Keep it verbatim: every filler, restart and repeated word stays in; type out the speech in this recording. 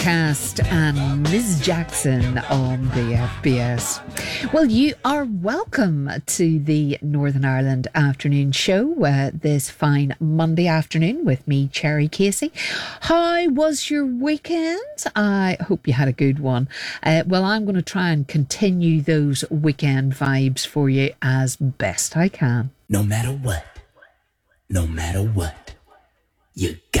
Cast and Miz Jackson on the F B S. Well, you are welcome to the Northern Ireland Afternoon Show uh, this fine Monday afternoon with me, Cherry Casey. How was your weekend? I hope you had a good one. Uh, well, I'm going to try and continue those weekend vibes for you as best I can. No matter what, no matter what, you got